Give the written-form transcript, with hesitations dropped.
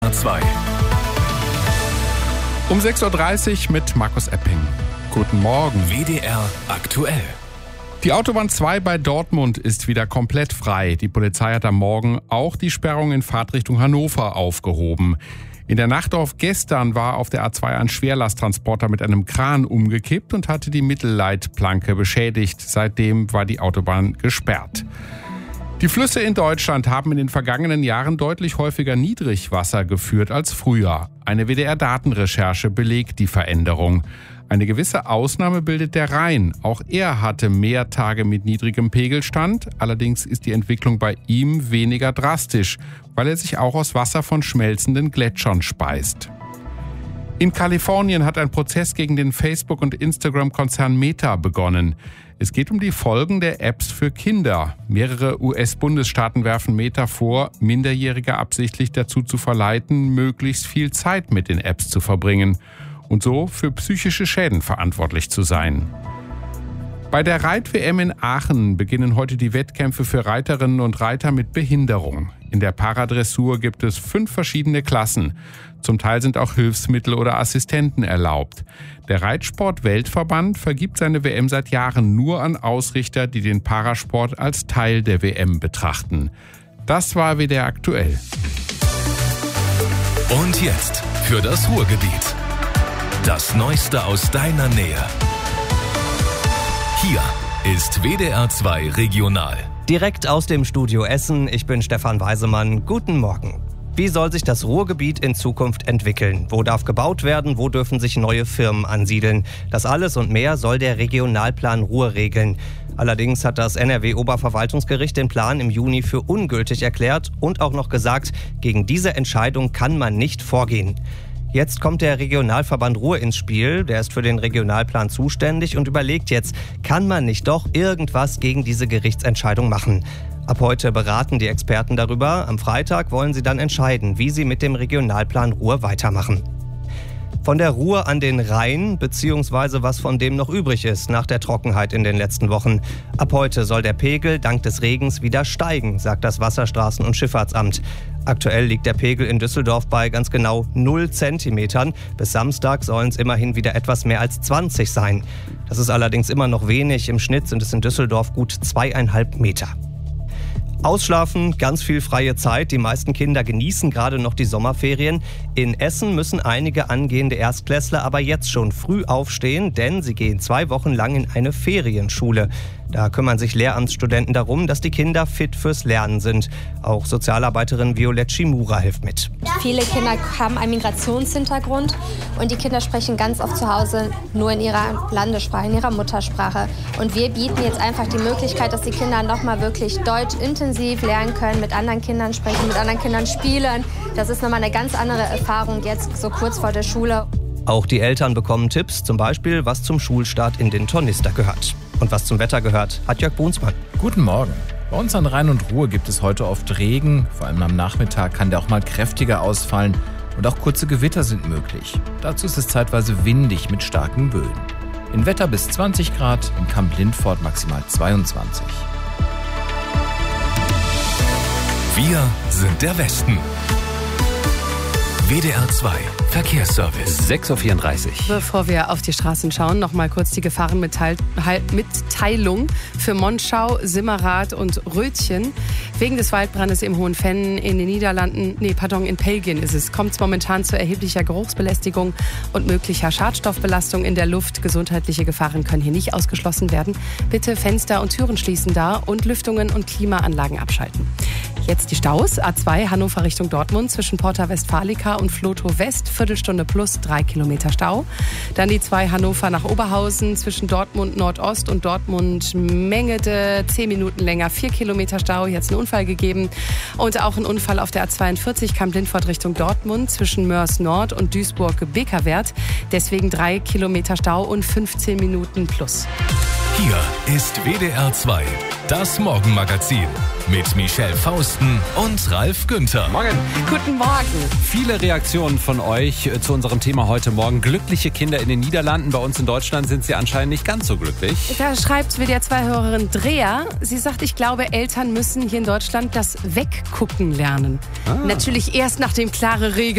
WDR 2. Um 6.30 Uhr mit Markus Epping. Guten Morgen. WDR aktuell. Die Autobahn 2 bei Dortmund ist wieder komplett frei. Die Polizei hat am Morgen auch die Sperrung in Fahrtrichtung Hannover aufgehoben. In der Nacht auf gestern war auf der A2 ein Schwerlasttransporter mit einem Kran umgekippt und hatte die Mittelleitplanke beschädigt. Seitdem war die Autobahn gesperrt. Die Flüsse in Deutschland haben in den vergangenen Jahren deutlich häufiger Niedrigwasser geführt als früher. Eine WDR-Datenrecherche belegt die Veränderung. Eine gewisse Ausnahme bildet der Rhein. Auch er hatte mehr Tage mit niedrigem Pegelstand. Allerdings ist die Entwicklung bei ihm weniger drastisch, weil er sich auch aus Wasser von schmelzenden Gletschern speist. In Kalifornien hat ein Prozess gegen den Facebook- und Instagram-Konzern Meta begonnen. Es geht um die Folgen der Apps für Kinder. Mehrere US-Bundesstaaten werfen Meta vor, Minderjährige absichtlich dazu zu verleiten, möglichst viel Zeit mit den Apps zu verbringen und so für psychische Schäden verantwortlich zu sein. Bei der Reit-WM in Aachen beginnen heute die Wettkämpfe für Reiterinnen und Reiter mit Behinderung. In der Paradressur gibt es 5 verschiedene Klassen. Zum Teil sind auch Hilfsmittel oder Assistenten erlaubt. Der Reitsport-Weltverband vergibt seine WM seit Jahren nur an Ausrichter, die den Parasport als Teil der WM betrachten. Das war WDR aktuell. Und jetzt für das Ruhrgebiet. Das Neueste aus deiner Nähe. Hier ist WDR 2 Regional. Direkt aus dem Studio Essen, ich bin Stefan Weisemann. Guten Morgen. Wie soll sich das Ruhrgebiet in Zukunft entwickeln? Wo darf gebaut werden? Wo dürfen sich neue Firmen ansiedeln? Das alles und mehr soll der Regionalplan Ruhr regeln. Allerdings hat das NRW-Oberverwaltungsgericht den Plan im Juni für ungültig erklärt und auch noch gesagt, gegen diese Entscheidung kann man nicht vorgehen. Jetzt kommt der Regionalverband Ruhr ins Spiel, der ist für den Regionalplan zuständig und überlegt jetzt, kann man nicht doch irgendwas gegen diese Gerichtsentscheidung machen? Ab heute beraten die Experten darüber. Am Freitag wollen sie dann entscheiden, wie sie mit dem Regionalplan Ruhr weitermachen. Von der Ruhr an den Rhein, beziehungsweise was von dem noch übrig ist nach der Trockenheit in den letzten Wochen. Ab heute soll der Pegel dank des Regens wieder steigen, sagt das Wasserstraßen- und Schifffahrtsamt. Aktuell liegt der Pegel in Düsseldorf bei ganz genau 0 Zentimetern. Bis Samstag sollen es immerhin wieder etwas mehr als 20 sein. Das ist allerdings immer noch wenig. Im Schnitt sind es in Düsseldorf gut 2,5 Meter. Ausschlafen, ganz viel freie Zeit. Die meisten Kinder genießen gerade noch die Sommerferien. In Essen müssen einige angehende Erstklässler aber jetzt schon früh aufstehen, denn sie gehen 2 Wochen lang in eine Ferienschule. Da kümmern sich Lehramtsstudenten darum, dass die Kinder fit fürs Lernen sind. Auch Sozialarbeiterin Violette Schimura hilft mit. Viele Kinder haben einen Migrationshintergrund und die Kinder sprechen ganz oft zu Hause nur in ihrer Landessprache, in ihrer Muttersprache. Und wir bieten jetzt einfach die Möglichkeit, dass die Kinder nochmal wirklich Deutsch intensiv lernen können, mit anderen Kindern sprechen, mit anderen Kindern spielen. Das ist nochmal eine ganz andere Erfahrung jetzt so kurz vor der Schule. Auch die Eltern bekommen Tipps, zum Beispiel, was zum Schulstart in den Tornister gehört. Und was zum Wetter gehört, hat Jörg Brunsmann. Guten Morgen. Bei uns an Rhein und Ruhr gibt es heute oft Regen. Vor allem am Nachmittag kann der auch mal kräftiger ausfallen. Und auch kurze Gewitter sind möglich. Dazu ist es zeitweise windig mit starken Böen. In Wetter bis 20 Grad, in Kamp-Lindfort maximal 22. Wir sind der Westen. WDR 2 Verkehrsservice. 6.34 Uhr. Bevor wir auf die Straßen schauen, noch mal kurz die Gefahrenmitteilung für Monschau, Simmerath und Rötchen. Wegen des Waldbrandes im Hohenfenn in den Niederlanden, in Belgien kommt es momentan zu erheblicher Geruchsbelästigung und möglicher Schadstoffbelastung in der Luft. Gesundheitliche Gefahren können hier nicht ausgeschlossen werden. Bitte Fenster und Türen schließen da und Lüftungen und Klimaanlagen abschalten. Jetzt die Staus. A2 Hannover Richtung Dortmund zwischen Porta Westfalica und Flotow West. Viertelstunde plus 3 Kilometer Stau. Dann die 2 Hannover nach Oberhausen zwischen Dortmund Nordost und Dortmund Mengede. 10 Minuten länger, 4 Kilometer Stau. Jetzt ein Unfall gegeben. Und auch ein Unfall auf der A42 Kamp-Lindfort Richtung Dortmund zwischen Mörs Nord und Duisburg-Bekerwert. Deswegen 3 Kilometer Stau und 15 Minuten plus. Hier ist WDR 2, das Morgenmagazin mit Michelle Fausten und Ralf Günther. Morgen. Guten Morgen. Viele Reaktionen von euch zu unserem Thema heute Morgen. Glückliche Kinder in den Niederlanden. Bei uns in Deutschland sind sie anscheinend nicht ganz so glücklich. Da schreibt WDR 2-Hörerin Drea. Sie sagt, ich glaube, Eltern müssen hier in Deutschland das Weggucken lernen. Natürlich erst, nachdem klare Regeln